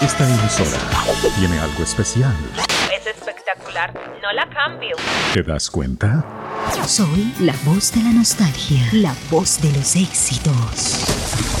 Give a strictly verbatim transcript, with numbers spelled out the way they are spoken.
Esta emisora tiene algo especial. Es espectacular, no la cambio. ¿Te das cuenta? Soy la voz de la nostalgia, la voz de los éxitos.